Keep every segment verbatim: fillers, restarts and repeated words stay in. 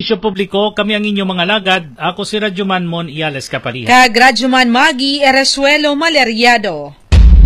serbisyo publiko, kami ang inyong mga lagad. Ako si Radyoman Mon Iales Caparihan. Kag Radyoman Magi Eresuelo Maleriado.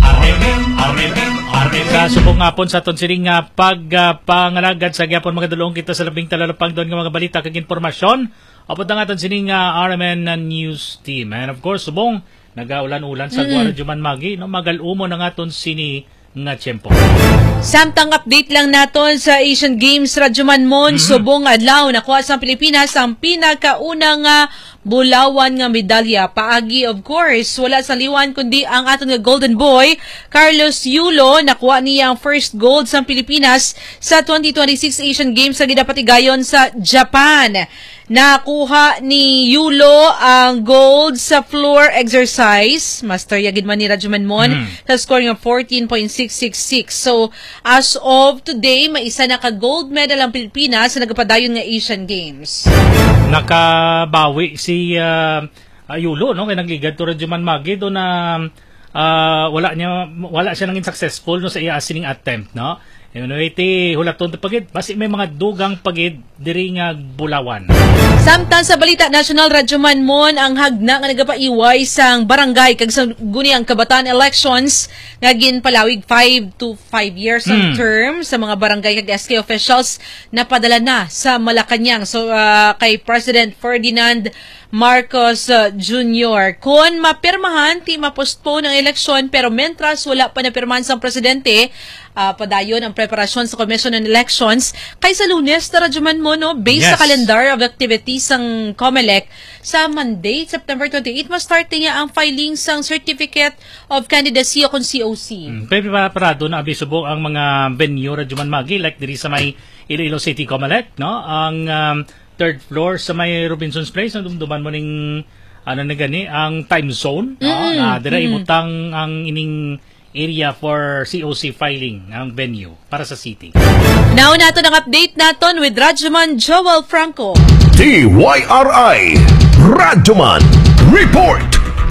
Sa subong ngapon sa aton siring nga pagpangalagad uh, sa gyapon mga dalawang kita sa labing talalapang doon nga mga balita kag impormasyon. Apod ang aton siring nga uh, R M N News Team. And of course, subong nagaulan-ulan sa mm. Radyoman Magi, no, magalumo na nga aton sini nga tiyempo. Samtang update lang naton sa Asian Games Radyoman Mon, mm-hmm. subong adlaw nakuha sa Pilipinas ang pinakaunang uh, bulawan nga medalya. Paagi, of course, wala sa liwan kundi ang aton nga golden boy, Carlos Yulo. Nakuha niya ang first gold sa Pilipinas sa twenty twenty-six Asian Games sa gidapatigayon sa Japan. Nakuha ni Yulo ang gold sa floor exercise. Master yagid man ni Radyoman Mon mm. sa scoring of fourteen point six six six. So, as of today, may isa na ka-gold medal ang Pilipinas sa nagpadayon nga Asian Games. Nakabawi si uh, uh, Yulo, no? Kaya nagligad to Radyoman Magi do na uh, wala niya wala siya nangin successful no sa iya sining attempt, no? Anyway, ti hulaton pagid basi may mga dugang pagid diri nga bulawan. Samtang sa balita national Radyoman Mon, ang hagna nga nagapaiway sang barangay kag sa guni ang kabataan elections nga ginpalawig five to five years ang mm. term sa mga barangay kag S K officials napadala na sa Malacañang. So uh, kay President Ferdinand Marcos uh, Junior Kung mapirmahan, ti mapostpone ang eleksyon, pero mentras wala pa napirmahan sa presidente, uh, padayon ang preparasyon sa Commission on Elections. Kay sa Lunes, Radyoman Mon, no, based yes. sa calendar of activities ng COMELEC, sa Monday, September twenty-eighth, ma-start niya ang filing sang Certificate of Candidacy o kung C O C. Hmm. Pero parado na abisubo ang mga venue, Radyoman Magi, like diri sa may Iloilo City COMELEC, no? Ang um, third floor sa may Robinson's Place, dumduman mo ning ano na gani ang time zone, mm-hmm. no? Na dira mm-hmm. imutang ang ining area for C O C filing ang venue para sa city. Now nato ang update naton with Radyoman Joel Franco. T Y R I Radyoman Report.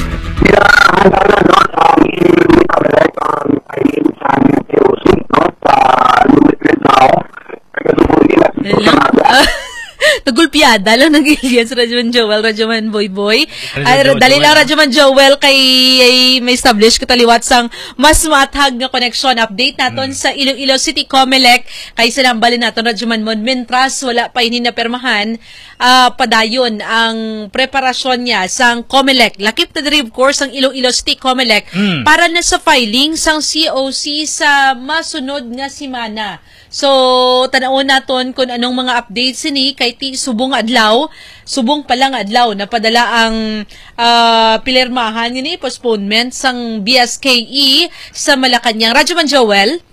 Nagulpiada lang ng Ilian sa Radyoman Joel, Radyoman Boy Boy. Ay, dali lang Radyoman Joel kay ay, may establish kataliwat sang mas matag nga connection. Update naton hmm. sa Iloilo City COMELEC kay sinambalin naton Radyoman Mon. Mentras wala pa ini na permahan, uh, padayon ang preparasyon niya sang COMELEC. Lakip na diri of course ang Iloilo City COMELEC hmm. para na sa filing sang C O C sa masunod nga simana. So, tanawon naton kung anong mga updates ini kay ti subong adlaw, subong palang adlaw na padala ang uh, pilirmahan ini postponement sang B S K E sa Malacañang. Radyoman Joel.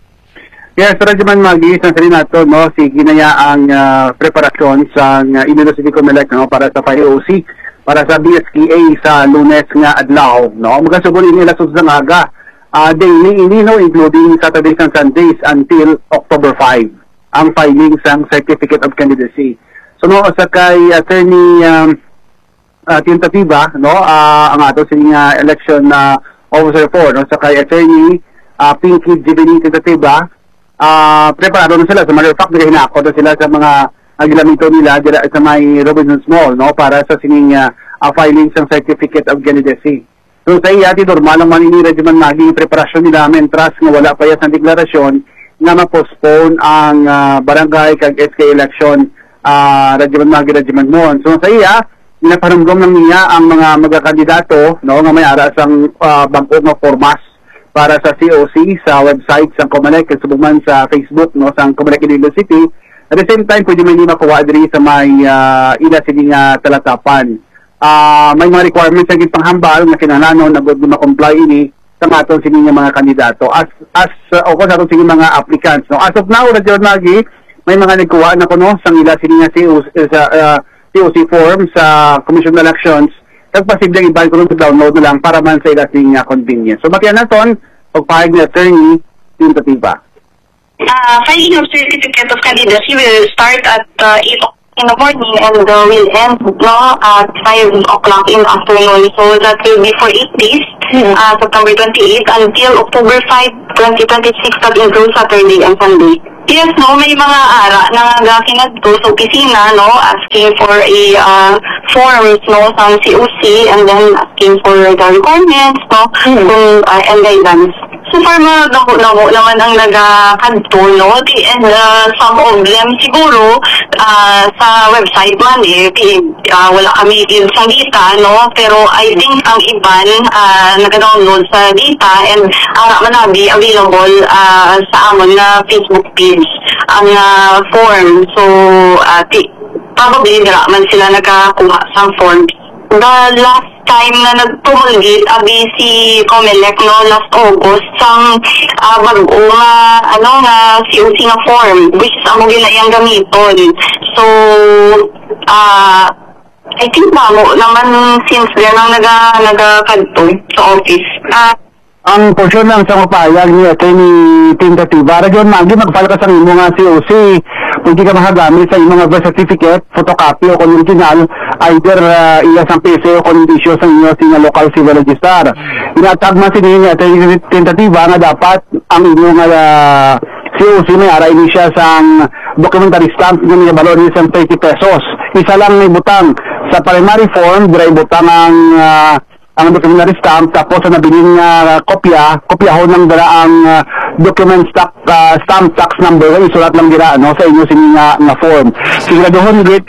Yes, Radyoman Magi, sa sali nato, no, si ginaya ang uh, preparasyon sa uh, Iloilo City COMELEC, no, para sa P O C, para sa B S K A sa Lunes nga adlaw, no. Magasugol ini alas sa aga. Uh, daily ini, no, including Saturdays and Sundays until October fifth, ang filing sang Certificate of Candidacy. So, no, sa kay Attorney um, uh, Tintatiba, no, uh, ang ato sining uh, election uh, officer four, no, sa kay Attorney uh, Pinky Jibini Tintatiba, uh, preparado na sila. Sa matter of fact, hinako na sila sa mga agilamito nila dila sa may Robinson's Mall, no, para sa sining uh, uh, filing sang Certificate of Candidacy. So sa iya, ti normal ang manini Radyoman Magi preparasyon nila mentras nga wala pa yan sa deklarasyon nga ma-postpone ang uh, barangay kag S K election uh, Radyoman Magi Radyoman Mon. So sa iya, ginaparamdom lang niya ang mga magakandidato, no, nga may aras ang uh, bangko nga formas para sa C O C sa website sa COMELEC at subuman sa Facebook, no, sa COMELEC Iloilo City. At the same time, pwede may lima kuha diri sa may uh, ila sining uh, talatapan. Uh, may mga requirements sa panghambal na kinahanglan na good na comply ini sa aton sining mga kandidato as as uh, o ko sa aton sining mga applicants, no. As of now, Radyoman Magi, may mga nagkuha na kuno sang ila sining C O C sa uh, C O C form sa Commission on Elections. Kag posibleng ibalik ko sa download na lang para man sa ila sining uh, convenience. So matiyan naton pagpahig ni Attorney Tintatiba. Uh, filing of Certificate of Candidacy will start at uh, eight o'clock in the morning and uh, will end no, at five o'clock in the afternoon. So that will be for eight days, mm-hmm. uh, September twenty-eighth until October fifth, twenty twenty-six, that includes Saturday and Sunday. Yes, no, may mga ara na nga kinadto sa opisina, no, asking for a uh, forms, no, sa C O C, and then asking for the requirements, no, mm-hmm. kung, uh, and guidance. So far, mga dako-dako naman ang nagakadto, no, the, and uh, some of them siguro uh, sa website man, eh, uh, wala kami sa data, no, pero I think ang iban uh, nag-download sa data and ang uh, manabi available uh, sa amon na Facebook page ang uh, form. So, uh, probably dira man sila nakakuha sa forms. The last time na nagtumulgit, abi si Comelec, no, last August, sang uh, bago nga, ano nga, C O C nga form, which is amo ginayang gamiton. So, uh, I think mamo naman since then ang naga, naga-kadto sa office. Uh, ang portion lang sa mapayag ni Atty. Tentatiba, radyon magi magfile ka sa imo nga C O C. Pwede ka makagamit sa imo nga birth certificate, photocopy o kung original, either uh, iya sang P C o kung issue sa inyo sa local civil register. Inatag man si ni Atty. Tentatiba nga dapat ang imo nga uh, C O C may ara ini siya sang documentary stamp nga may balor ni sang thirty pesos. Isa lang may butang sa primary form, dry butang ang uh, ang documentary stamp, tapos ang nabiling uh, kopya, kopyahon ng dara ang uh, document stock, uh, stamp tax number, isulat lang dira no, sa inyo sining nga, nga form. Siguraduhon gid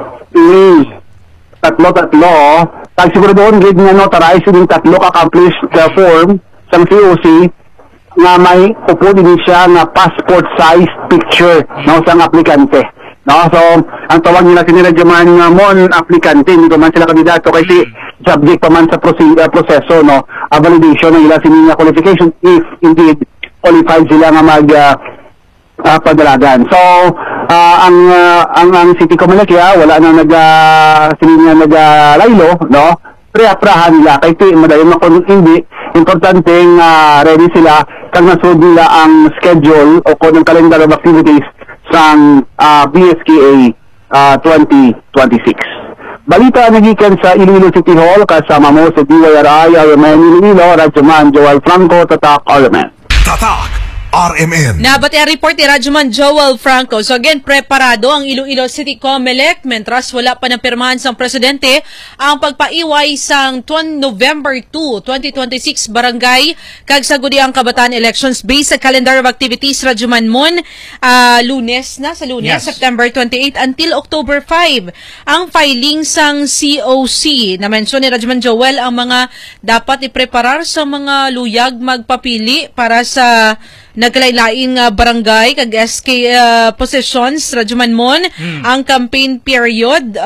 ini tatlo tatlo, tag siguraduhon gid nga notarize yung tatlo ka accomplished uh, form sa C O C nga may upo din siya nga passport size picture no, sa aplikante. No, so ang tawag nila sinila Jaman nga mon aplikante, hindi ko man sila kandidato kasi subject pa man sa proseso, proseso no, a validation ng ila sining qualification if indeed qualified sila nga mag uh, uh, padalagan. So uh, ang, uh, ang ang City Comelec wala na nag uh, sining nag uh, laylo no, pre-aprahan nila kay ti madayon makon hindi importante nga uh, ready sila kag nasud nila ang schedule o kung ang calendar of activities sang uh, B S K A uh, twenty twenty-six. Balita nagikan sa Iloilo City Hall kasama mo sa D Y R I, R M N Iloilo, Radyoman Joel Franco, Tatak R M N. Tatak R M N. Nabati ang report ni Radyoman Joel Franco. So again, preparado ang Iloilo City Comelec mentras wala pa ng pirmahan sang presidente ang pagpaiway sang November second, twenty twenty-six barangay kag sagudi ang kabataan elections based sa calendar of activities Radyoman Mon uh, Lunes na sa Lunes, yes. September twenty-eighth until October fifth. Ang filing sang C O C na mention ni Radyoman Joel ang mga dapat ipreparar sa mga luyag magpapili para sa nagkalailaing uh, barangay kag S K uh, positions Radyoman Mon. Hmm. Ang campaign period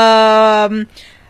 um,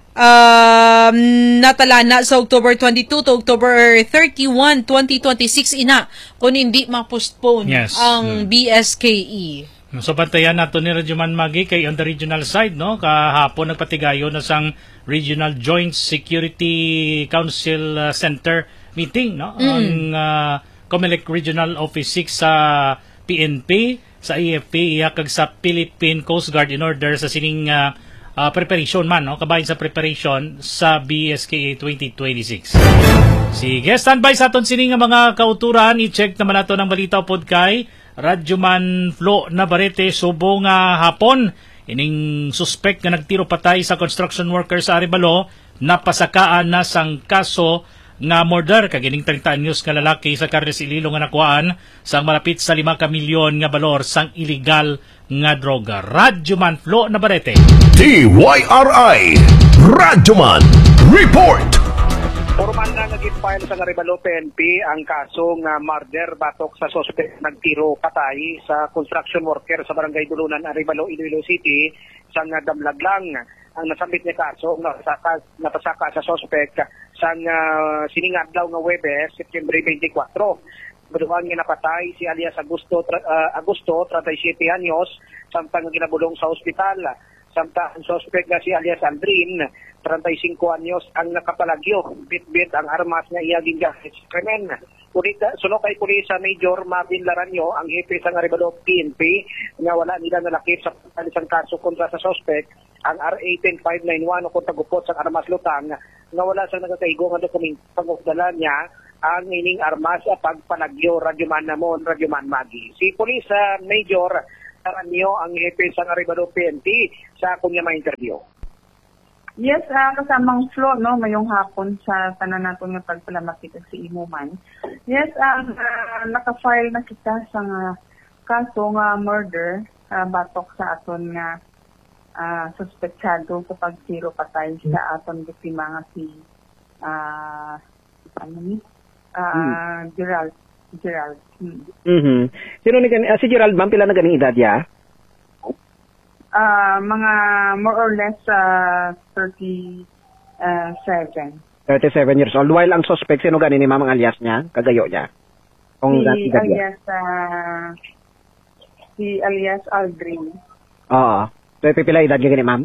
um, natalana sa October twenty-two to October thirty-one, twenty twenty-six ina kung hindi ma-postpone, yes, ang hmm. B S K E. So bantayan nato ni Radyoman Magi kay on the regional side no, kahapon nagpatigayo na sang Regional Joint Security Council uh, Center meeting no, mm. ang uh, Comelec Regional Office six sa P N P, sa A F P, kag sa Philippine Coast Guard in order sa sining uh, uh, preparation man, no? Kabahin sa preparation sa B S K A twenty twenty-six. Sige, standby sa aton sining mga kauturan. I-check naman nato ng balita pod kay Radyoman Flo Navarrete, subo nga hapon. Ining suspect nga nagtiro patay sa construction worker sa Arevalo, napasakaan na sang kaso nga murder kagining thirty anyos nga lalaki sa Carles Iloilo nga nakuhaan sang malapit sa lima ka milyon nga balor sang illegal nga droga. Radyoman Flo Navarrete. D Y R I Radyoman Report. Formal na nag-file sa Arevalo P N P ang kaso nga murder batok sa suspect nagtiro patay sa construction worker sa Barangay Dulunan, Arevalo, Iloilo City sang damlaglang. Ang nasambit niya kaso napasaka, napasaka sa suspect sang uh, siningadlaw nga Webes, September twenty-four. Baduhan nga napatay si alias Augusto, uh, Augusto, thirty-seven anyos, samtang ginabulong sa ospital. Samtang ang suspect nga si alias Aldrin, thirty-five anyos, ang nakapalagyo. Bit-bit ang armas nga iyaging gamit sa krimen. Suno kay Pulisa Major Marvin Laranyo, ang hepe sa Arevalo P N P, nga wala nila nalakip sa isang kaso kontra sa suspect, ang R A ten five ninety-one o kung tagupot sa armas lutang, nga wala sa nagkataigo nga dokumento pag-ugdala niya ang ining armas sa pagpanagyo radyoman namon radyoman magi. Si Police uh, Major Taranyo ang hepe sa Arevalo P N P sa kunya mga interview. Yes, uh, kasamang Flo, no, mayong hapon sa tanan nato nga pagpalamakita si Imuman. Yes, uh, uh, naka-file na kita sa uh, kaso nga murder uh, batok sa aton nga uh, suspektado sa pagtiro patay sa aton biktima nga si uh, ano ni uh, hmm. Gerald Gerald. Hmm. Mhm. Sino ni uh, si Gerald ma'am pila na ganing edad ya? Uh, mga more or less uh, thirty-seven. thirty-seven years old. While ang suspect, sino ganin ni mamang alias niya? Kagayo niya? Kung si alias, uh, si alias Aldrin. Oo. So, pipila edad niya gani, ma'am?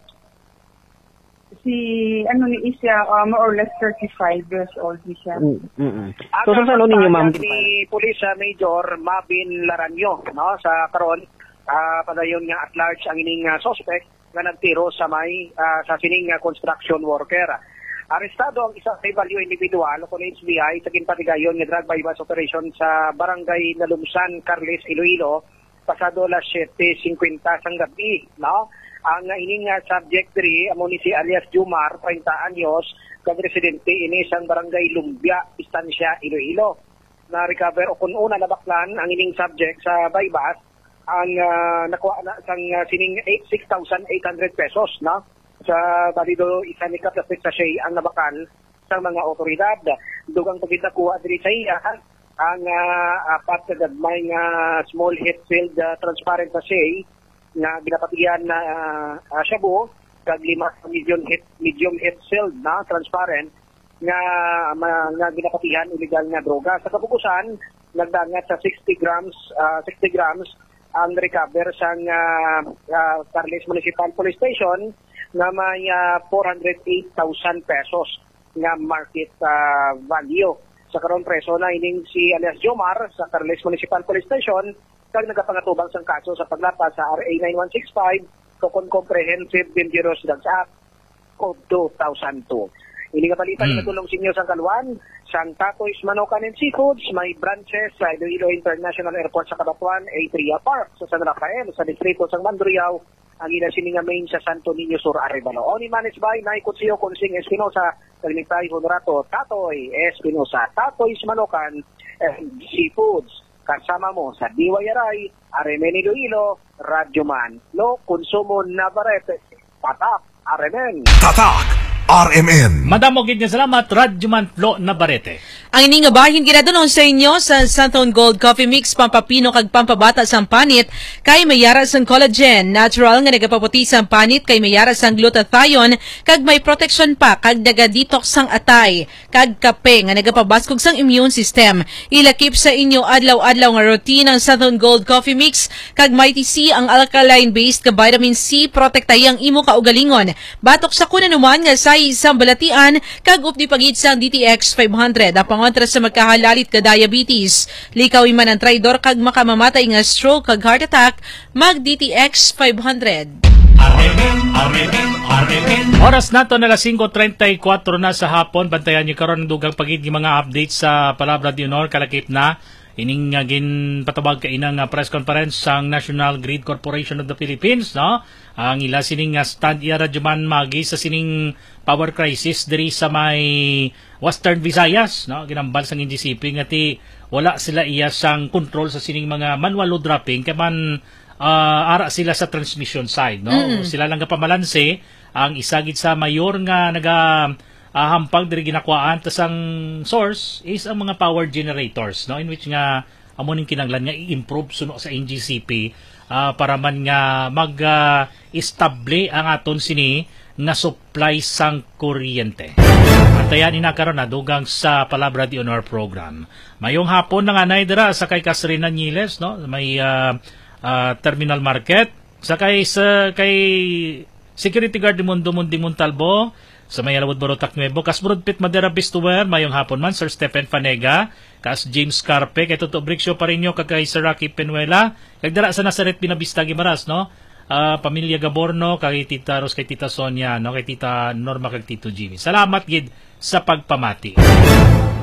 Si, ano ni Isya, uh, more or less thirty-five years old siya. Mm-hmm. So, sa salo ninyo, ma'am? Ni Police Major Mabin Laranyo, no, sa karon Uh, padayon nga at large ang ining uh, suspect nga nagtiro sa may uh, sa sining uh, construction worker. Arestado ang isang value individual o H B I sa ginpatigayon nga drug bypass operation sa barangay Nalumsan, Carles, Iloilo pasado las seven fifty sang gabi, no? Ang uh, ining uh, subject diri amo ni si alias Jumar, thirty anyos, kag residente ini sang barangay Lumbia, Istansya, Iloilo. Na recover o kun una nabaklan ang ining subject sa bypass ang uh, nakuha na sang uh, sining six thousand eight hundred pesos na sa balido isa ni kapit sa siya ang nabakal sa mga otoridad. Dugang pagkitakuha diri sa iya ang uh, apat na gagmay nga small heat filled uh, transparent na siya nga ginapatiyan na uh, uh, shabu kag lima medium heat medium heat filled na transparent nga uh, nga ginapatiyan illegal nga droga. Sa kapukusan nagdangat sa sixty grams uh, sixty grams ang recover sa uh, uh, Carles Municipal Police Station na may uh, four hundred eight thousand pesos nga market uh, value. Sa karon preso na ining si alias Jomar sa Carles Municipal Police Station kag nagapangatubang sang kaso sa paglapas sa R A nine one six five Cocon Comprehensive Dangerous Drugs Act of two thousand two. Ini nga palitan hmm. natulong sa inyo sa Kaluan, sang Tatoy's Manokan and Seafoods, may branches sa Iloilo International Airport sa Cabatuan, Atria Park sa San Rafael, sa distrito sang Mandurriao, ang inasininga main sa Santo Niño Sur, Arevalo. Only managed by Naikutsiyo Consing Espinosa, Taglimitay Honorato, Tatoy Espinosa, Tatoy's Manokan and Seafoods. Kasama mo sa D Y R I, Aremen Iloilo, Radyoman, no konsumo Navarrete, Patak, Aremen. Tatak R M N. Madam, o nga salamat, Radyoman Flo Navarrete. Ang ining nga bahin ginadunon sa inyo sa Santon Gold Coffee Mix, pampapino kag pampabata sang panit, kay mayara sang collagen, natural nga nagapaputi sang panit, kay mayara sang glutathione, kag may protection pa, kag naga-detox sang atay, kag kape nga nagapabaskog sang immune system. Ilakip sa inyo adlaw-adlaw nga routine ang Santon Gold Coffee Mix, kag may T C ang alkaline-based ka vitamin C, protektay ang imo kaugalingon. Batok sa kunanuman nga sa isang balatian, kag updi pagid sang D T X five hundred, ang pangontra sa magkahalalit ka diabetes. Likawin man ang traidor kag makamamatay nga stroke kag heart attack, mag D T X five hundred. Aremen, aremen, aremen. Oras nato na alas five thirty-four na sa hapon. Bantayan niyo karon dugang pagid ng mga updates sa Palabra de Honor kalakip na ining uh, gin patabag kay inang uh, press conference sang National Grid Corporation of the Philippines, no? Ang ila sining uh, stand iya Radyoman Magi sa sining power crisis diri sa may Western Visayas, no? Ginambal sang N G C P nga ti wala sila iya sang control sa sining mga manual load dropping kay man uh, ara sila sa transmission side, no? Mm. Sila lang kapamalanse ang isagid sa mayor nga naga uh, hampag diri ginakuhaan tas ang source is ang mga power generators, no, in which nga amo ning kinahanglan nga i-improve suno sa N G C P uh, para man nga mag uh, estable ang aton sini nga supply sang kuryente. Antayan ina karon na dugang sa Palabra de Honor program. Mayong hapon na nga nay dira sa kay Casrina Niles, no, may uh, uh, terminal market sa kay sa kay security guard di Mundo Mundi Montalbo sa may Alawod Borotac Nuevo, kas Broadpit Madera Bistuwer, mayong hapon man, Sir Stephen Fanega, kas James Carpe, kay Toto Brixio pa rin nyo, kay Sir Rocky Penuela, kay dara sa Nazaret Binabista Gimaras, no? Uh, Pamilya Gaborno, kay Tita Ros, kay Tita Sonia, no? Kay Tita Norma, kay Tito Jimmy. Salamat, gid, sa pagpamati.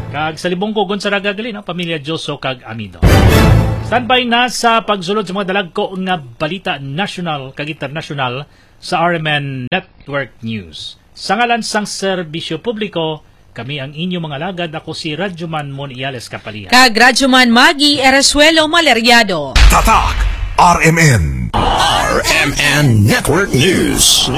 Kag sa libong kugon sa Ragagali, no? Pamilya Joso kag Amido. Standby na sa pagsulod sa mga dalagko nga balita national kag international sa R M N Network News. Sa ngalan sang serbisyo publiko, kami ang inyong mga lagad. Ako si Radyoman Mon Iales Kapalian. Kag Radyoman Magi Eresuelo Maleriado. Tatak R M N. R M N Network News.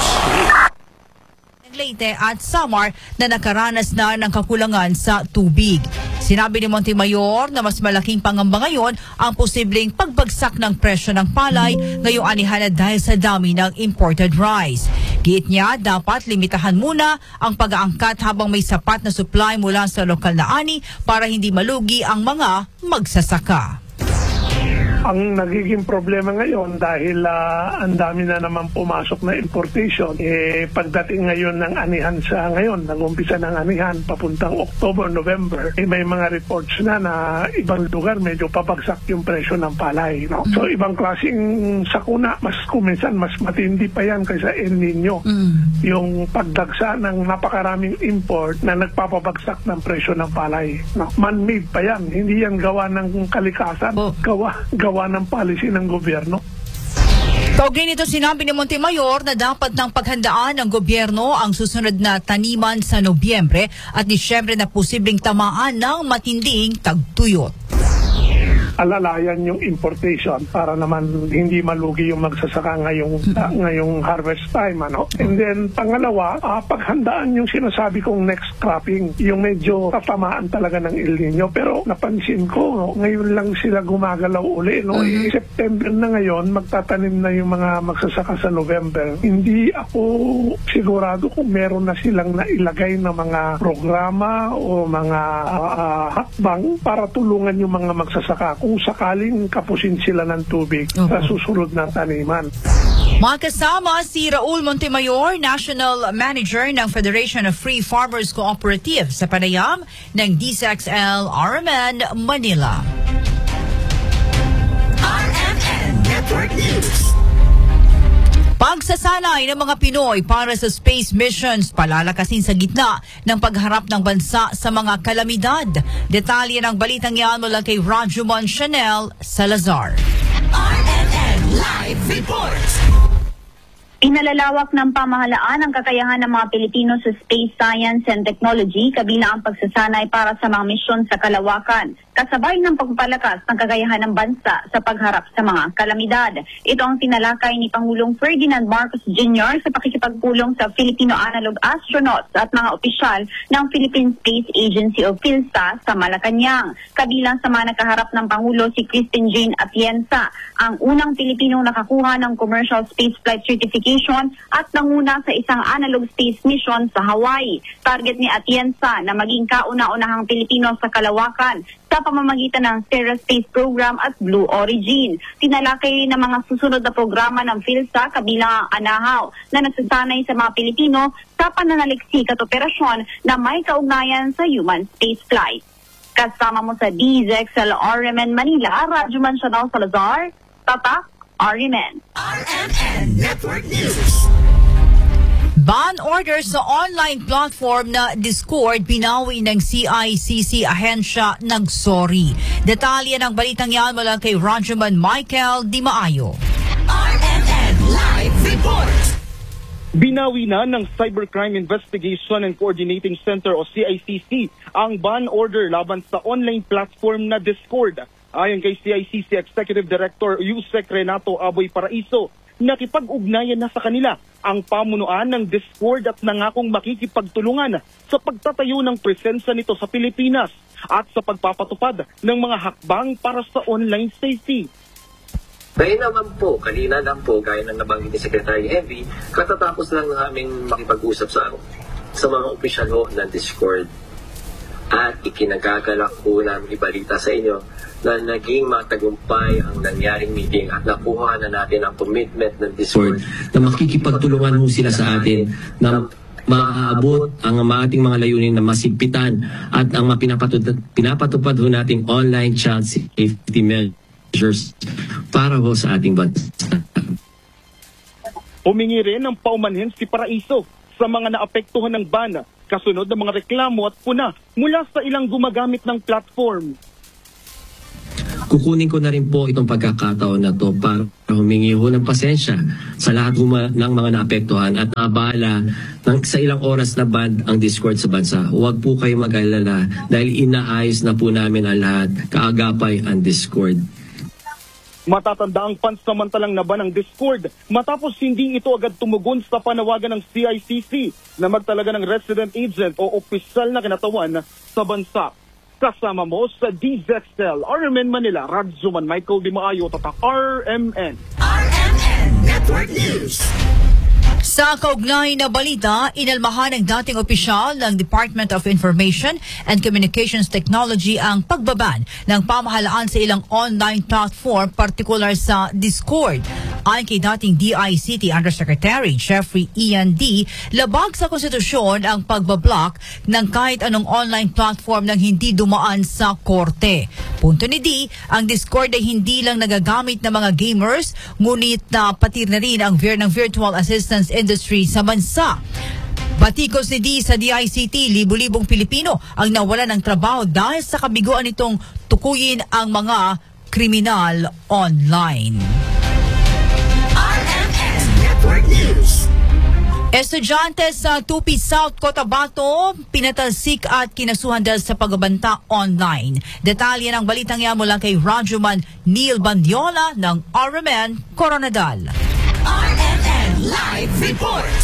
Leyte at Samar na nakaranas na ng kakulangan sa tubig. Sinabi ni Montemayor na mas malaking pangamba ngayon ang posibleng pagbagsak ng presyo ng palay ngayong anihan dahil sa dami ng imported rice. Giit niya, dapat limitahan muna ang pag-aangkat habang may sapat na supply mula sa lokal na ani para hindi malugi ang mga magsasaka. Ang nagiging problema ngayon dahil uh, ang dami na naman pumasok na importation, eh, pagdating ngayon ng anihan sa ngayon, nag-umpisa ng anihan papuntang October, November, eh, may mga reports na na ibang lugar medyo pabagsak yung presyo ng palay. No? So ibang klaseng sakuna, mas kuminsan mas matindi pa yan kaysa El Nino. Mm. Yung pagdagsa ng napakaraming import na nagpapabagsak ng presyo ng palay. No? Man-made pa yan, hindi yan gawa ng kalikasan, oh. gawa, gawa ng policy ng gobyerno. Kaugnay nito, sinabi ni Montemayor na dapat ng paghandaan ng gobyerno ang susunod na taniman sa Nobyembre at Disyembre na posibleng tamaan ng matinding tagtuyot. Alalayan yung importation para naman hindi malugi yung magsasaka ngayong uh, ngayong harvest time, ano. And then pangalawa, uh, paghandaan yung sinasabi kong next cropping, yung medyo tatamaan talaga ng El Nino. Pero napansin ko, no, ngayon lang sila gumagalaw uli, no. Mm-hmm. September na ngayon, magtatanim na yung mga magsasaka sa November. Hindi ako sigurado kung meron na silang nailagay na mga programa o mga uh, uh, hakbang para tulungan yung mga magsasaka kung sakaling kapusin sila ng tubig uh-huh. sa susunod na taniman. Makasama si Raul Montemayor, National Manager ng Federation of Free Farmers Cooperative sa panayam ng D S X L R M N Manila. R M N Network News. Pagsasanay ng mga Pinoy para sa space missions palalakasin sa gitna ng pagharap ng bansa sa mga kalamidad. Detalye ng balitang yan mula kay Radyoman Chanel Salazar. R M N Live Report. Inalalawak ng pamahalaan ang kakayahan ng mga Pilipino sa space science and technology kabilang ang pagsasanay para sa mga misyon sa kalawakan, kasabay ng pagpapalakas ng kakayahan ng bansa sa pagharap sa mga kalamidad. Ito ang tinalakay ni Pangulong Ferdinand Marcos Junior sa pakikipagpulong sa Filipino analog astronauts at mga opisyal ng Philippine Space Agency o PhilSA sa Malacanang. Kabilang sa mga nakaharap ng Pangulo si Christine Jane Atienza, ang unang Pilipinong nakakuha ng commercial spaceflight certification at nanguna sa isang analog space mission sa Hawaii. Target ni Atienza na maging kauna-unahang Pilipino sa kalawakan sa pamamagitan ng Terra Space Program at Blue Origin. Tinalakay ng mga susunod na programa ng PhilSA kabilang ang Anahaw na nagsasanay sa mga Pilipino sa pananaliksik at operasyon na may kaugnayan sa human spaceflight. Kasama mo sa D Z X L R M N Manila, Radyoman Chanel Salazar, Tatak R M N. R M N Network News. Ban order sa online platform na Discord binawi ng C I C C ahensya nagsorry. Detalye ng balitang yan mula kay Radyoman Michael Di Maayo. R M N Live Report. Binawi na ng Cybercrime Investigation and Coordinating Center o C I C C ang ban order laban sa online platform na Discord. Ayon kay C I C C Executive Director Yusek Renato Aboy Paraiso, nakipag-ugnayan na sa kanila ang pamunuan ng Discord at nangakong makikipagtulungan sa pagtatayo ng presensya nito sa Pilipinas at sa pagpapatupad ng mga hakbang para sa online safety. Dahil naman po, kanina lang po, gaya ng nabanggit ni Secretary Heavy, katatapos lang ng aming makipag-usap sa, sa mga opisyal ho ng Discord. At ikinagagalak po namin ibalita sa inyo na naging matagumpay ang nangyaring meeting at nakuha na natin ang commitment ng Discord na makikipagtulungan mo sila sa atin na maaabot ang ating mga layunin na masigpitan at ang pinapatupad, pinapatupad ho nating online child safety measures para ho sa ating bansa. Humingi rin ng paumanhin si Paraiso sa mga naapektuhan ng ban kasunod ng mga reklamo at puna mula sa ilang gumagamit ng platform. Kukunin ko na rin po itong pagkakataon na to para humingi ho ng pasensya sa lahat huma ng mga naapektuhan at nabala ng sa ilang oras na ban ang Discord sa bansa. Huwag po kayo mag-alala dahil inaayos na po namin ang lahat. Kaagapay ang Discord. Matatanda ang pansamantalang naban ng Discord matapos hindi ito agad tumugon sa panawagan ng C I C C na magtalaga ng resident agent o opisyal na kinatawan sa bansa. Kasama mo sa D Z X L, R M N Manila, Radzuman Michael Di Maayo, Tatak R M N. R M N Network News. Sa kaugnay na balita, inalmahan ng dating opisyal ng Department of Information and Communications Technology ang pagbaban ng pamahalaan sa ilang online platform, particular sa Discord. Ayon kay dating D I C T Undersecretary Jeffrey Ian D, labag sa konstitusyon ang pagbablock ng kahit anong online platform nang hindi dumaan sa korte. Punto ni D, ang Discord ay hindi lang nagagamit ng mga gamers, ngunit na pati na rin ang vir ng virtual assistance industry sa bansa. Batikos ni D sa D I C T, libu-libong Pilipino ang nawalan ng trabaho dahil sa kabiguan nitong tukuyin ang mga kriminal online. R M N Network News. Estudyante sa Tupi South Cotabato, pinatalsik at kinasuhan dahil sa pagbabanta online. Detalye ng balitang yan mula kay Radyoman Neil Bandiola ng R M N Coronadal. R M N Live Report.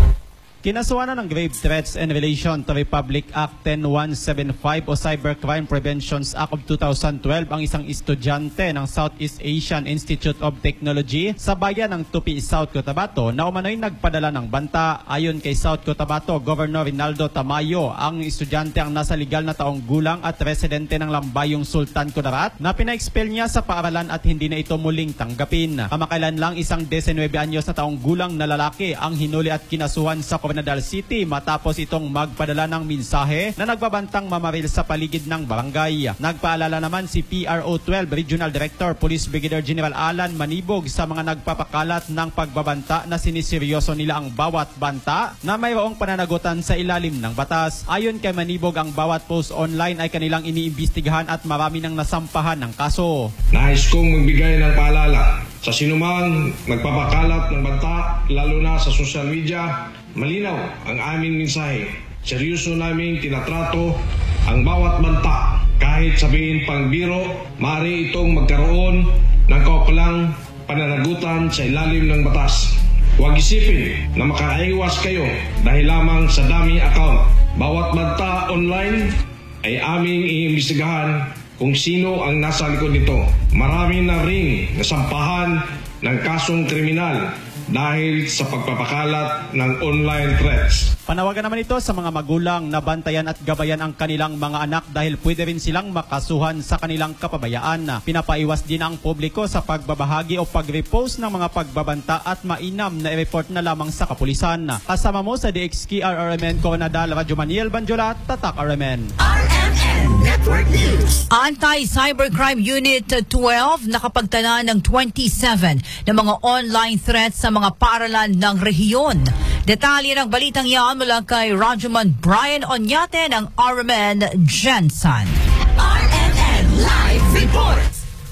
Kinasuhan na ng grave threats in relation to Republic Act ten one seventy-five o Cybercrime Preventions Act of two thousand twelve ang isang estudyante ng Southeast Asian Institute of Technology sa bayan ng Tupi South Cotabato na umano'y nagpadala ng banta. Ayon kay South Cotabato Governor Rinaldo Tamayo, ang estudyante ang nasa legal na taong gulang at residente ng Lambayong Sultan Kudarat na pina-expel niya sa paaralan at hindi na ito muling tanggapin. Kamakailan lang isang nineteen anyos na taong gulang na lalaki ang hinuli at kinasuhan sa Coronadal City matapos itong magpadala ng mensahe na nagbabantang mamaril sa paligid ng barangay. Nagpaalala naman si P R O twelve Regional Director Police Brigadier General Alan Manibog sa mga nagpapakalat ng pagbabanta na siniseryoso nila ang bawat banta na mayroong pananagutan sa ilalim ng batas. Ayon kay Manibog, ang bawat post online ay kanilang iniimbestigahan at marami nang nasampahan ng kaso. Nais kong magbigay ng paalala sa sinumang nagpapakalat ng banta, lalo na sa social media. Malinaw ang aming mensahe. Seryoso naming tinatrato ang bawat banta. Kahit sabihin pang biro, maaari itong magkaroon ng kaukulang pananagutan sa ilalim ng batas. Huwag isipin na makaiwas kayo dahil lamang sa daming account. Bawat banta online ay aming iimbestigahan kung sino ang nasa likod nito. Marami na ring nasampahan ng kasong kriminal dahil sa pagpapakalat ng online threats. Panawagan naman ito sa mga magulang na bantayan at gabayan ang kanilang mga anak dahil pwede rin silang makasuhan sa kanilang kapabayaan. Pinapaiwas din ang publiko sa pagbabahagi o pag-repost ng mga pagbabanta at mainam na i-report na lamang sa kapulisan. Kasama mo sa D X K R R M N Coronadal, Radyo Maniel Bandiola, Tatak R M N. R M N Network News. Anti-Cybercrime Unit twelve nakapagtala ng twenty-seven na mga online threats sa mga paaralan ng rehiyon. Detalye ng balitang yan mula kay Radyoman Brian Onyate ng R M N Jensen. R M N Live Report.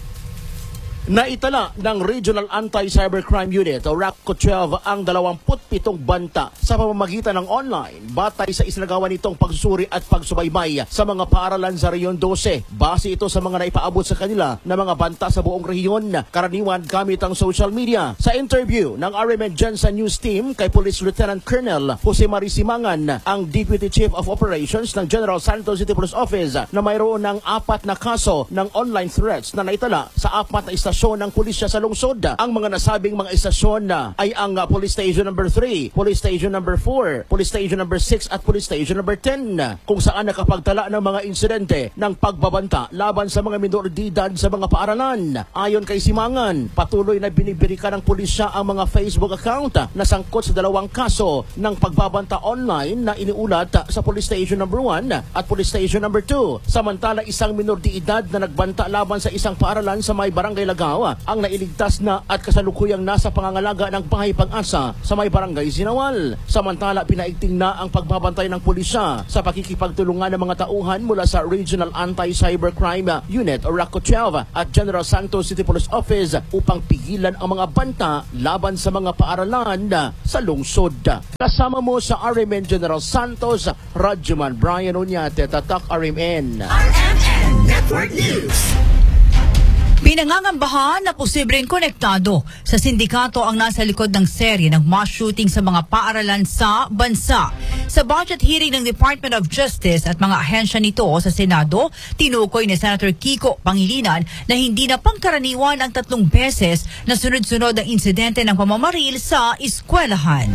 Naitala ng Regional Anti-Cybercrime Unit o R A C O twelve ang dalawampu't pitong banta sa pamamagitan ng online batay sa isinagawa nitong pagsusuri at pagsubaybay sa mga paaralan sa Rehiyon twelve. Base ito sa mga naipaabot sa kanila na mga banta sa buong rehiyon, karaniwan gamit ang social media. Sa interview ng R M N Jensen News Team kay Police Lieutenant Colonel Jose Marisimangan, ang Deputy Chief of Operations ng General Santos City Police Office, na mayroon ng apat na kaso ng online threats na naitala sa apat na istasyon ng pulisya sa lungsod. Ang mga nasabing mga istasyon na ay ang uh, Police Station number three, Police Station number four, Police Station number six at Police Station number ten, kung saan nakapagtala ng mga insidente ng pagbabanta laban sa mga minoridad sa mga paaralan. Ayon kay Simangan, patuloy na binibirika ng pulisya ang mga Facebook account na sangkot sa dalawang kaso ng pagbabanta online na iniulat sa Police Station number one at Police Station number two. Samantala, isang minoridad na nagbanta laban sa isang paaralan sa may Barangay Laga Lanao ang nailigtas na at kasalukuyang nasa pangangalaga ng Bahay Pag-asa sa may barangay Sinawal. Samantala, pinaigting na ang pagbabantay ng pulisya sa pakikipagtulungan ng mga tauhan mula sa Regional Anti-Cybercrime Unit o RACCO twelve at General Santos City Police Office upang pigilan ang mga banta laban sa mga paaralan sa lungsod. Kasama mo sa R M N General Santos, Radyoman Brian Oñate, Tatak R M N. R M N Network News. Pinangangambahan na posibleng konektado sa sindikato ang nasa likod ng serye ng mass shooting sa mga paaralan sa bansa. Sa budget hearing ng Department of Justice at mga ahensya nito sa Senado, tinukoy ni Senator Kiko Pangilinan na hindi na pangkaraniwan ang tatlong beses na sunod-sunod ang insidente ng pamamaril sa eskwelahan.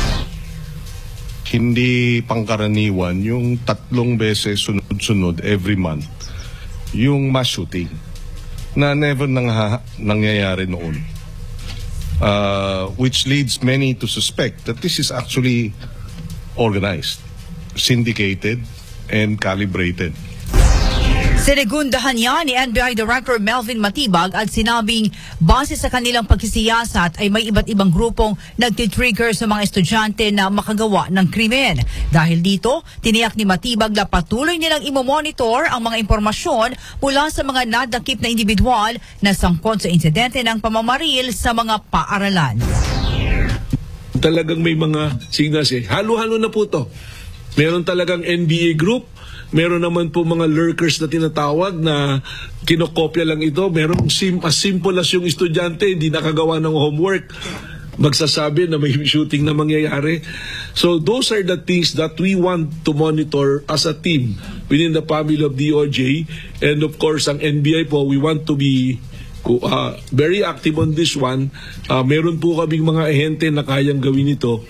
Hindi pangkaraniwan yung tatlong beses sunod-sunod every month yung mass shooting na never nang nangyayari noon, uh, which leads many to suspect that this is actually organized, syndicated, and calibrated. Sinegundahan niya ni N B I Director Melvin Matibag at sinabing base sa kanilang pagsisiyasat ay may iba't ibang grupong nagtitrigger sa mga estudyante na makagawa ng krimen. Dahil dito, tiniyak ni Matibag na patuloy nilang imomonitor ang mga impormasyon mula sa mga nadakip na individual na sangkot sa insidente ng pamamaril sa mga paaralan. Talagang may mga signals eh. Halo-halo na po to. Meron talagang N B A group. Meron naman po mga lurkers na tinatawag na kinokopya lang ito. Meron sim as simple as yung estudyante, hindi nakagawa ng homework, magsasabi na may shooting na mangyayari. So those are the things that we want to monitor as a team within the family of D O J. And of course, ang N B I po, we want to be uh, very active on this one. Uh, meron po kaming mga ahente na kayang gawin ito.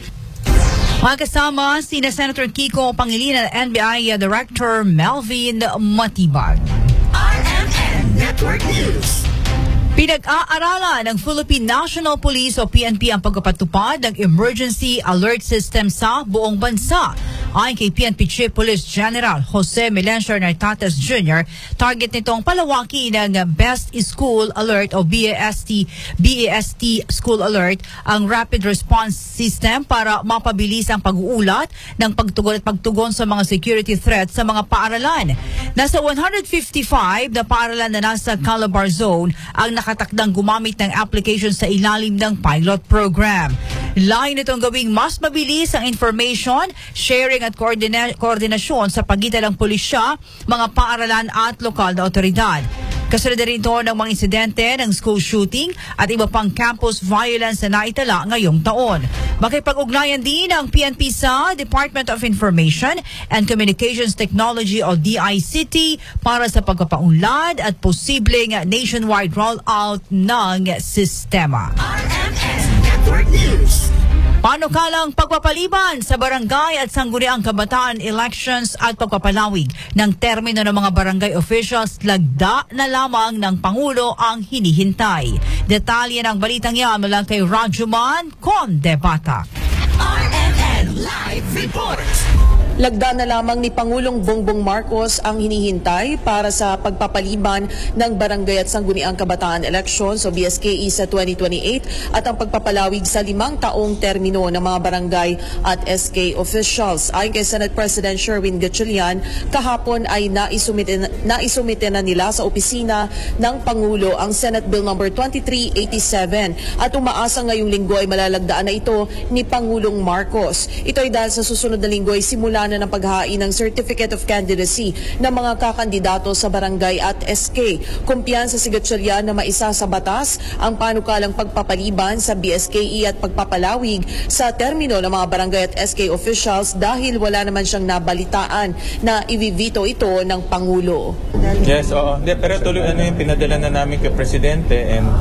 Mga kasama, sina Senator Kiko Pangilinan at N B I Director Melvin Matibag. R M N Network News. Pinag-aaralan ng Philippine National Police o P N P ang pagpapatupad ng Emergency Alert System sa buong bansa. Ayon kay P N P Chief Police General Jose Melencio Nartates Junior, target nitong palawaki ng Best School Alert o B A S T B A S T School Alert ang Rapid Response System para mapabilis ang pag-uulat ng pagtugon at pagtugon sa mga security threats sa mga paaralan. Nasa one hundred fifty-five na paaralan na nasa Calabar Zone ang nakatakdang gumamit ng application sa ilalim ng pilot program. Layo nitong gawing mas mabilis ang information, sharing at koordina- koordinasyon sa pagitan ng pulisya, mga paaralan at lokal na otoridad. Kasunod rin ito ng mga insidente ng school shooting at iba pang campus violence na naitala ngayong taon. Makipag-ugnayan din ang P N P sa Department of Information and Communications Technology o D I C T para sa pagpapaunlad at posibleng nationwide rollout ng sistema. R M N Network News. Panukalang pagpapaliban sa barangay at sangguniang kabataan elections at pagpapalawig ng termino ng mga barangay officials, lagda na lamang ng Pangulo ang hinihintay. Detalye ng balitang yan mula kay Radyoman Condebata. R M N Live Report. Lagda na lamang ni Pangulong Bongbong Marcos ang hinihintay para sa pagpapaliban ng Barangay at Sangguniang Kabataan Elections o B S K E sa twenty twenty-eight at ang pagpapalawig sa limang taong termino ng mga barangay at S K officials. Ayon kay Senate President Sherwin Gatchalian, kahapon ay naisumite, naisumite na nila sa opisina ng Pangulo ang Senate Bill number twenty-three eighty-seven at umaasa ngayong linggo ay malalagdaan na ito ni Pangulong Marcos. Ito ay dahil sa susunod na linggo ay simula na ng paghain ng Certificate of Candidacy ng mga kakandidato sa barangay at S K. Kumpiyansa si Gatchalian na maisa sa batas ang panukalang pagpapaliban sa B S K E at pagpapalawig sa termino ng mga barangay at S K officials dahil wala naman siyang nabalitaan na i-veto ito ng Pangulo. Yes, oo. De, pero tuloy ano yung pinadala na namin kay Presidente and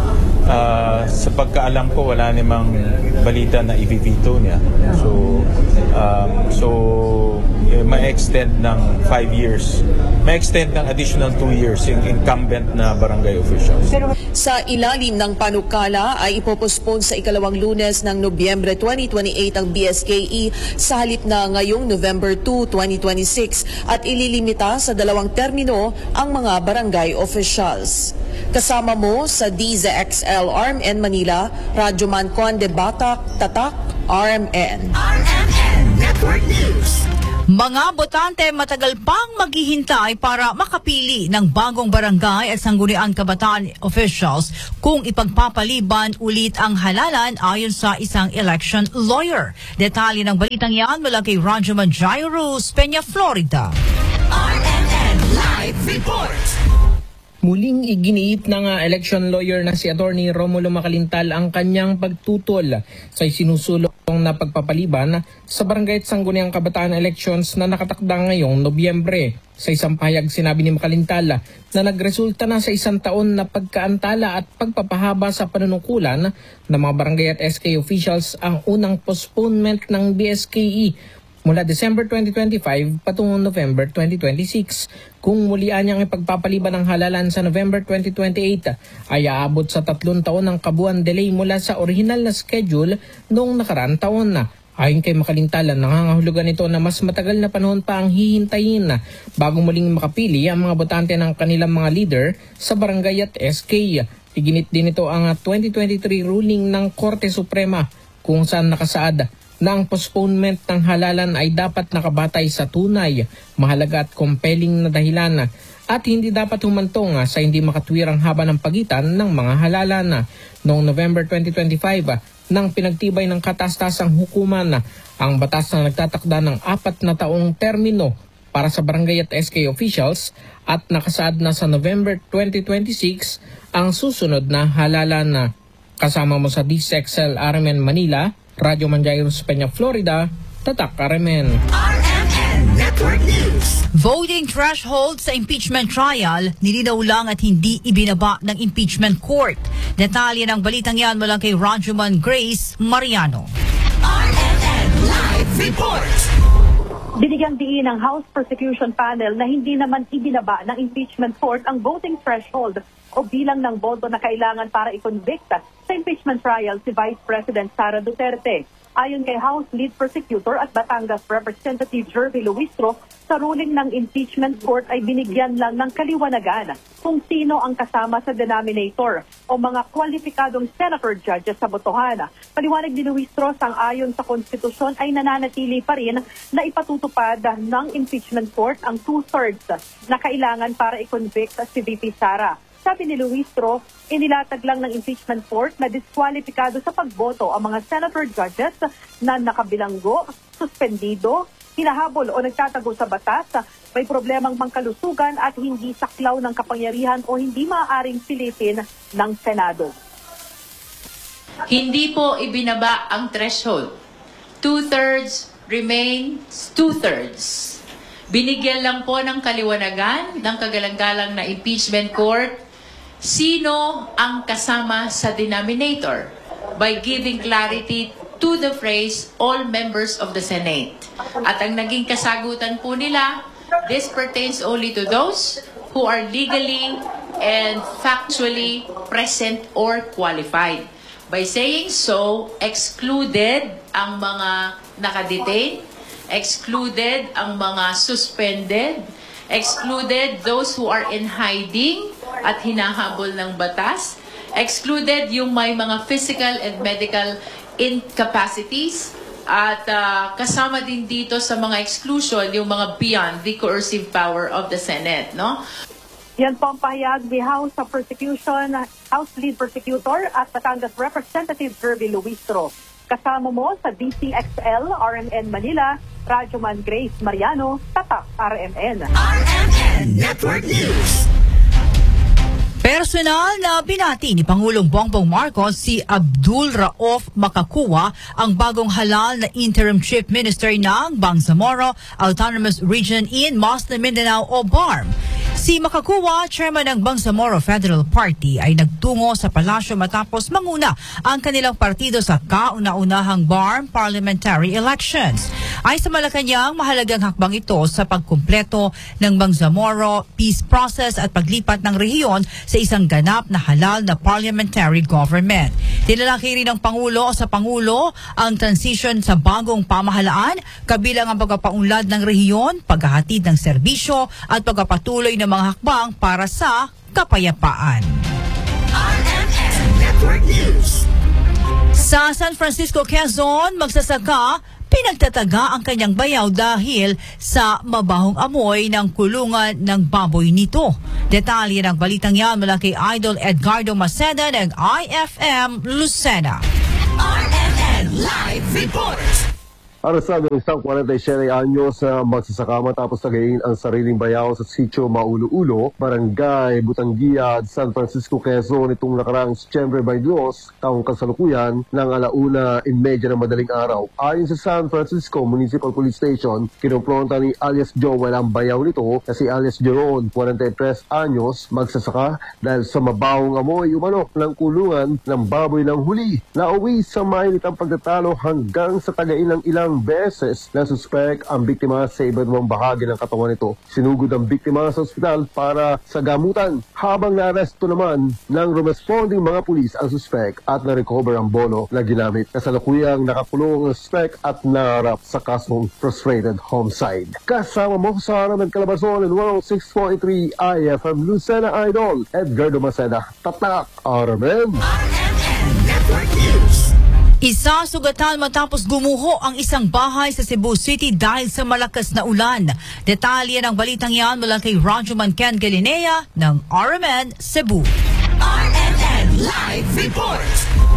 uh, sa pagkaalam ko wala namang balita na i-veto niya. So, um, so eh, ma-extend ng five years. Ma-extend ng additional two years yung incumbent na barangay officials. Sa ilalim ng panukala ay ipopospone sa ikalawang Lunes ng Nobyembre twenty twenty-eight ang B S K E sa halip na ngayong November two, twenty twenty-six at ililimita sa dalawang termino ang mga barangay officials. Kasama mo sa D Z X L R M N Manila, Radyoman Conde Batak, Tatak, R M N. R M N Network News. Mga botante matagal pang maghihintay para makapili ng bagong barangay at sangguniang kabataan officials kung ipagpapaliban ulit ang halalan ayon sa isang election lawyer. Detalye ng balitang yan mula kay Radyoman Jairus Peña, Florida. R M N Live Report. Muling iginiit ng uh, election lawyer na si Attorney Romulo Macalintal ang kanyang pagtutol sa isinusulong na pagpapaliban sa Barangay at Sangguniang Kabataan Elections na nakatakda ngayong Nobyembre. Sa isang pahayag sinabi ni Macalintal na nagresulta na sa isang taon na pagkaantala at pagpapahaba sa panunungkulan ng mga barangay at S K officials ang unang postponement ng B S K E mula December twenty twenty-five patungong November twenty twenty-six. Kung mulian niyang ipagpapaliban ng halalan sa November twenty twenty-eight, ay aabot sa tatlong taon ng kabuuan delay mula sa orihinal na schedule noong nakaraan taon na. Ayon kay Macalintal, nangangahulugan ito na mas matagal na panahon pa ang hihintayin bago muling makapili ang mga botante ng kanilang mga leader sa barangay at S K. Iginit din ito ang twenty twenty-three ruling ng Korte Suprema kung saan nakasaad na ang postponement ng halalan ay dapat nakabatay sa tunay, mahalaga at compelling na dahilan at hindi dapat humantong sa hindi makatwirang haba ng pagitan ng mga halalan. Noong November twenty twenty-five, nang pinagtibay ng katastasang hukuman ang batas na nagtatakda ng apat na taong termino para sa barangay at S K officials at nakasaad na sa November twenty twenty-six ang susunod na halalan. Kasama mo sa D Z X L R M N Manila, Radyoman Jairus Peña, Florida, Tatak R M N. R M N Network News. Voting threshold sa impeachment trial, nilinaw lang at hindi ibinaba ng impeachment court. Detalye ng balitang yan mula kay Radyoman Grace Mariano. R M N Live Report. Binigyang diin ng House Prosecution Panel na hindi naman ibinaba ng impeachment court ang voting threshold o bilang ng boto na kailangan para i-convict sa impeachment trial si Vice President Sara Duterte. Ayon kay House Lead Prosecutor at Batangas Representative Jervy Luistro, sa ruling ng impeachment court ay binigyan lang ng kaliwanagan kung sino ang kasama sa denominator o mga kwalipikadong senator judges sa botohan. Paliwanag ni Luistro, sang-ayon sa konstitusyon ay nananatili pa rin na ipatutupad ng impeachment court ang two-thirds na kailangan para i-convict si V P Sara. Sabi ni Luistro, inilatag lang ng impeachment court na diskwalipikado sa pagboto ang mga senator judges na nakabilanggo, suspendido, hinahabol o nagtatago sa batas, may problemang pangkalusugan at hindi saklaw ng kapangyarihan o hindi maaaring pilitin ng Senado. Hindi po ibinaba ang threshold. Two-thirds remains two-thirds. Binigyan lang po ng kaliwanagan ng kagalang-galang na impeachment court sino ang kasama sa denominator by giving clarity to the phrase all members of the Senate. At ang naging kasagutan po nila, this pertains only to those who are legally and factually present or qualified. By saying so, excluded ang mga nakadetain, excluded ang mga suspended, excluded those who are in hiding at hinahabol ng batas, excluded yung may mga physical and medical incapacities, at uh, kasama din dito sa mga exclusion yung mga beyond the coercive power of the Senate, no? Yan po ang pahayag ni House of Prosecution, House Lead Prosecutor at Batangas Representative Jervy Luistro. Kasama mo sa D C X L R M N Manila, Radyoman Grace Mariano, Tatak R M N. R M N Network News. Personal na binati ni Pangulong Bongbong Marcos si Abdul Rauf Makakuwa, ang bagong halal na Interim Chief Minister ng Bangsamoro Autonomous Region in Muslim Mindanao o B A R M. Si Makakuwa, chairman ng Bangsamoro Federal Party, ay nagtungo sa palasyo matapos manguna ang kanilang partido sa kauna-unahang B A R M parliamentary elections. Ay sa Malacanang, mahalagang hakbang ito sa pagkumpleto ng Bangsamoro peace process at paglipat ng rehiyon sa isang ganap na halal na parliamentary government. Tinalaki rin ng Pangulo sa Pangulo ang transition sa bagong pamahalaan, kabilang ang pagpapaunlad ng rehiyon, paghahatid ng serbisyo at pagpapatuloy ng mga hakbang para sa kapayapaan. R M N Network News. Sa San Francisco, Quezon, magsasaka pinagtataga ang kanyang bayaw dahil sa mabahong amoy ng kulungan ng baboy nito. Detalye ng balitang yan mula kay Idol Edgardo Maceda ng I F M Lucena. R M N Live Report. Arestado ng isang forty-seven anyos na magsasaka matapos tagayin ang sariling bayaw sa sitio Maulo-Ulo, Barangay Butangia, San Francisco, Quezon itong nakaraang Setyembre veintidós, taong kasalukuyan ng alauna inmedya ng madaling araw. Ayon sa San Francisco Municipal Police Station, kinumpronta ni alias Joel ang bayaw nito na si alias Jeron, forty-three anyos, magsasaka dahil sa mabawong amoy umano ng kulungan ng baboy ng huli. Nauwi sa mainit ang pagtatalo hanggang sa tagain ng ilang beses na suspect ang biktima sa iba't ibang bahagi ng katawan nito. Sinugod ang biktima sa ospital para sa gamutan, habang naaresto naman ng responding mga pulis ang suspect at na-recover ang bono na ginamit. Kasalukuyang nakakulong ang suspect at naharap sa kasong frustrated homicide. Kasama mo sa Aram ng Calabarzon in one oh six point three I F M Lucena Idol, Edgardo Maceda, Tatak, R M N. R M N Network News. Isa sugatan matapos gumuho ang isang bahay sa Cebu City dahil sa malakas na ulan. Detalye ng balitang yan mula kay Rajuman Ken Galinea ng R M N Cebu. R M N Live Report.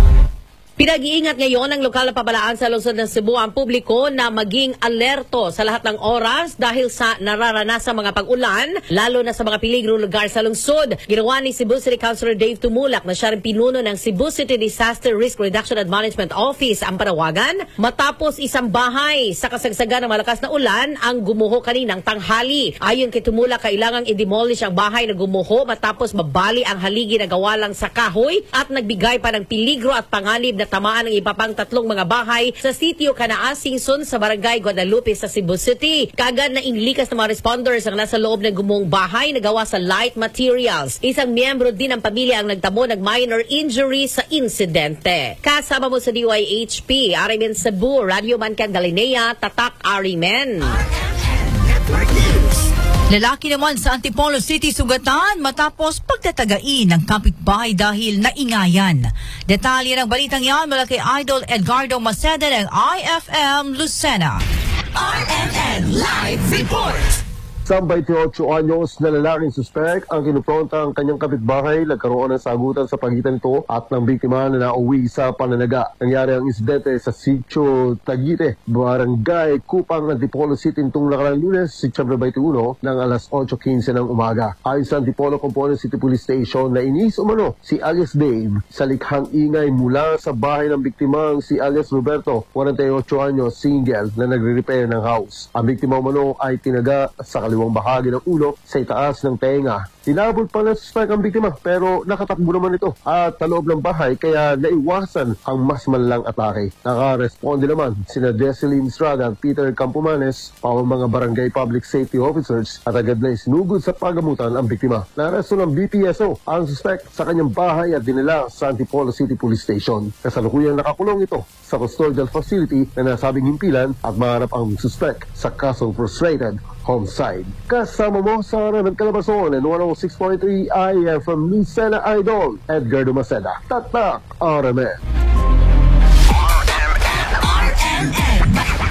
Pinag-iingat ngayon ng lokal na pabalaan sa lungsod ng Cebu ang publiko na maging alerto sa lahat ng oras dahil sa nararanasang mga pag-ulan, lalo na sa mga piligrong lugar sa lungsod. Ginawa ni Cebu City Councilor Dave Tumulak na siya rin pinuno ng Cebu City Disaster Risk Reduction and Management Office ang panawagan matapos isang bahay sa kasagsagan ng malakas na ulan ang gumuho kaninang tanghali. Ayon kay Tumulak, kailangang i-demolish ang bahay na gumuho matapos mabali ang haligi na gawa lang sa kahoy at nagbigay pa ng piligro at panganib na tamaan ng iba pang tatlong mga bahay sa sitio Canaa-Singson sa Barangay Guadalupe sa Cebu City. Kagad na inilikas ng mga responders ang nasa loob ng gumuhong bahay na gawa sa light materials. Isang miyembro din ng pamilya ang nagtamo ng minor injury sa insidente. Kasama mo sa D Y H P, R M N Cebu, Radio Man Candalinea, Tatak R M N. Lalaki naman sa Antipolo City sugatan matapos pagtatagain ng kapitbahay dahil naingayan. Detalye ng balitang yan mula kay Idol Edgardo Maceda ng I F M Lucena. R M N Live Report. Isang twenty-eight anyos na lalaking suspect ang kinumpronta ang kanyang kapitbahay. Nagkaroon ng sagutan sa pagitan nito at ng biktima na nauwi sa pananaga. Nangyari ang insidente sa Sitio Tagite, Barangay Kupang, Antipolo City nitong nakaraang Lunes, Setyembre twenty-one ng alas eight fifteen ng umaga. Ayon sa Antipolo Component City Police Station, na inis umano si alias Dave sa likhang ingay mula sa bahay ng biktimang si alias Roberto, forty-eight anyos, single na nagre-repair ng house. Ang biktima umano ay tinaga sa kaliwang bahagi ng ulo sa itaas ng tenga. Tinabol pa ng suspect ang biktima pero nakatakbo naman ito at taloob ng bahay kaya naiwasan ang mas malalang atake. Nakaresponde naman sina Jesseline Estrada at Peter Campomanes, pawang mga barangay public safety officers, at agad na isinugod sa pagamutan ang biktima. Naresto ng B P S O ang suspect sa kanyang bahay at dinala sa Antipolo City Police Station. Kasalukuyang nakakulong ito sa custodial facility na nasabing himpilan at maharap ang suspect sa kasong frustrated homicide. Kasama mo sa Aram ng Calabarzon in one oh six point three I F M Lucena Idol, Edgardo Maceda, Tatak, R M N. R M N. R M N.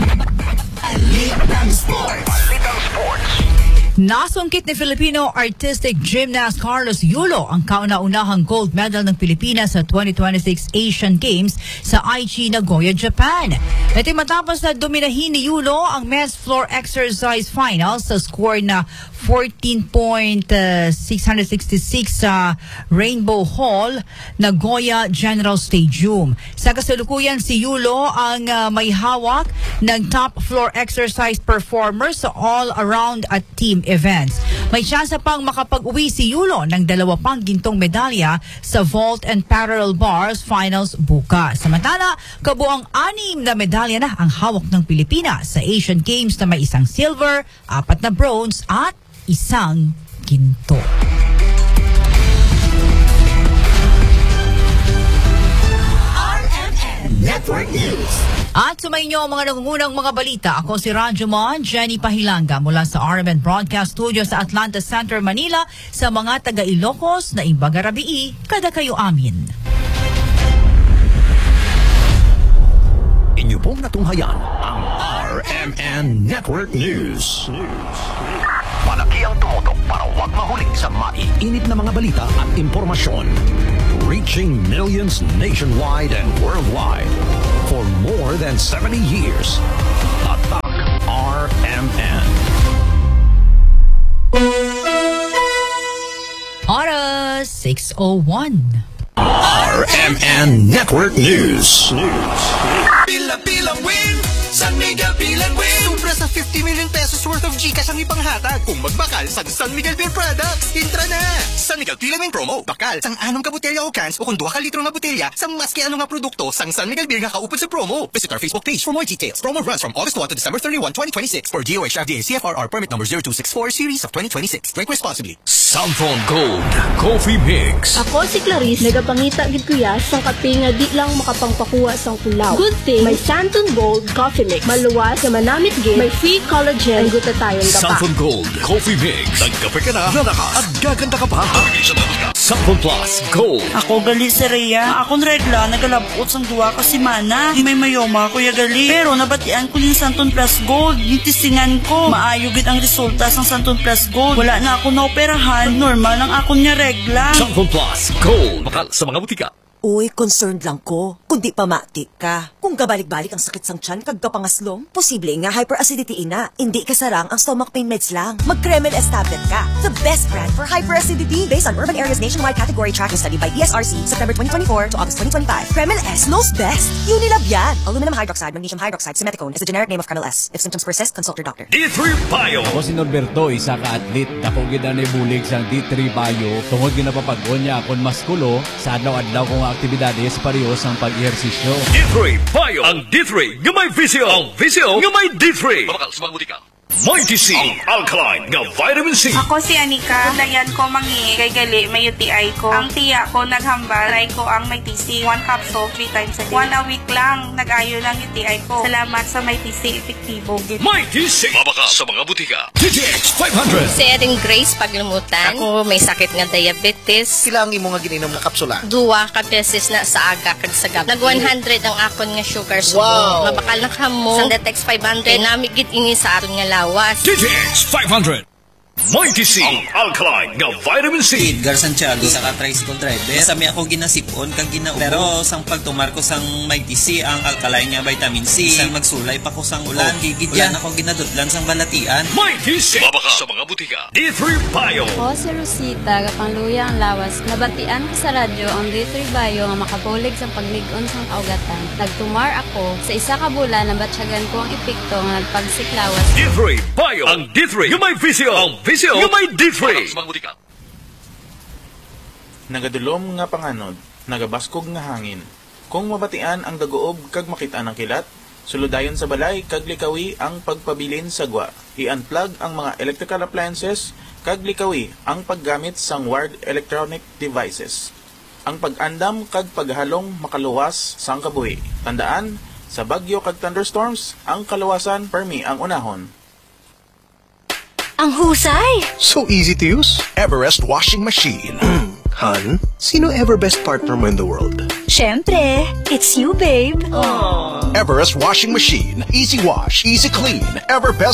Balitang Sports. Balitang Sports. Nasungkit ni Filipino artistic gymnast Carlos Yulo ang kauna-unahang gold medal ng Pilipinas sa twenty twenty-six Asian Games sa Aichi, Nagoya, Japan. Ito matapos na dominahin ni Yulo ang men's floor exercise finals sa score na fourteen point six six six sa Rainbow Hall, Nagoya General Stadium. Sa kasalukuyan, si Yulo ang uh, may hawak ng top floor exercise performer sa all-around at team events. May tsansa pang makapag-uwi si Yulo ng dalawa pang gintong medalya sa vault and parallel bars finals bukas. Samantala, kabuang anim na medalya na ang hawak ng Pilipinas sa Asian Games na may isang silver, apat na bronze at isang ginto. R M N Network News. At sumainyo ang mga nangungunang mga balita. Ako si Rajumon Jenny Pahilanga mula sa R M N Broadcast Studio sa Atlanta Center, Manila. Sa mga taga Ilocos na imbaga rabii, kada kayo amin. Inyo pong natunghayan ang R M N Network News. Malaki ang tumutok para huwag mahuling sa maiinit na mga balita at impormasyon. Reaching millions nationwide and worldwide for more than seventy years. Tatak R M N. Oras six oh one. R M N Network News. Pila-pilang win! San Miguel Bilang Win! Sobra sa fifty million pesos worth of Gcash ang ipanghatag kung magbakal sa San Miguel Beer Products. Intra na! San Miguel Bilang Win promo. Bakal sang anong ka botelya o cans o kung duha ka litro nga botelya sang maski anong nga produkto sang San Miguel Beer nga kaupod sa promo. Visit our Facebook page for more details. Promo runs from August first to December thirty-first, twenty twenty-six for D O H F D A C F R R permit number zero two six four series of twenty twenty-six. Drink responsibly. Samphon Gold Coffee Mix. Ako si Clarice, nagapangita gid kuya sang kape nga di lang makapangpakuha sang tulaw. Good thing, may Samphon Gold Coffee Mix. Maluwas sa manamit gid, may free collagen, ang gutatayon ka pa. Samphon Gold Coffee Mix. Nagkape ka na, lalakas at gaganda ka pa. Samphon Plus Gold. Ako gali si Rhea. Akong regla, nagalabot sang duwa ka si Mana. Di may mayoma, kuya gali. Pero nabatian ko yung Samphon Plus Gold. Nitisingan ko. Maayo gid ang resulta sang Samphon Plus Gold. Wala na ako naoperahan. Normal ang akong niya regla. Samphon Plus Gold. Bakal sa mga butika. Uy, concerned lang ko. Kung di pa matik ka. Kung gabalik-balik ang sakit sang tiyan kag kapangaslom, posible nga hyperacidity ina. Hindi kasarang ang stomach pain meds lang. Mag-Kremel S tablet ka. The best brand for hyperacidity. Based on urban areas nationwide category tracking study by E S R C, September twenty twenty-four to August twenty twenty-five. Kremel S knows best. Unilab yan. Aluminum hydroxide, magnesium hydroxide, simeticone is the generic name of Kremel S. If symptoms persist, consult your doctor. D three Bio. Ako si Norberto, isa ka atlet. Dako gid na bulig sang D three Bio. Tungod ginapapag-on niya akong maskulo sa adlaw-adlaw kong aktibidades parehas ang pag-ehersisyo. D three Bio. Ang D three nga may visio. Ang visio nga may D three. Mabakal sa mga butika. Mighty C. Ang alkaline nga vitamin C. Ako si Anika. Dayan ko mangi kay gali may U T I ko. Ang tiya ko naghambal. Try ko ang Mighty C. One capsule, three times a day. One a week lang. Nag-ayo lang U T I ko. Salamat sa Mighty C. Epektibo. Mighty C. Mabakal sa mga butika. D T X five hundred. Si Erin Grace Paglimutan. Ako may sakit nga diabetes. Kailangan mo nga gininom na kapsula. Duwa ka beses na sa aga kag sa gabi. Nag one hundred ang akon nga sugar subo. Wow. Mabakal na kamo. Sa Detex five hundred. Namigit ini sa aton nga lawas. D T X five hundred. Mighty C. Ang alkaline nga vitamin C. Edgar Santiago sa ka-tricycle driver. Sami ako ginasipon kag ginaubo. Pero sang pagtumar ko sang Mighty C ang alkaline nga vitamin C. Sang magsulay pa ko sang ulan. Gigid yan ako ginadutlan sang balatian. Mighty C. Mabaka sa mga butika. D three Bio. Ako si Rosita, kapangluya ang lawas. Nabatian ko sa radyo ang D three Bio nga makabulig sa pagligon sang kaugatan. Nagtumar ako. Sa isa ka bulan, nabatsyagan ko ang epekto nga nagpagsiklawas. D three Bio. Ang D three yung may visio. Ang visio yung may D three. Nagadulom nga panganod, nagabaskog nga hangin. Kung mabatian ang dagoob kag makita ng kilat, suludayon sa balay kag likawi ang pagpabilin sa gwa. I-unplug ang mga electrical appliances kag likawi ang paggamit sang wired electronic devices. Ang pag-andam kag paghalong makaluwas sang kabuhi. Tandaan, sa bagyo kag thunderstorms, ang kaluwasan permi ang unahon. Ang husay! So easy to use. Everest washing machine. Han, sino ever best partner mo in the world? Syempre, it's you, babe. Everest washing machine. Easy wash, easy clean. Ever best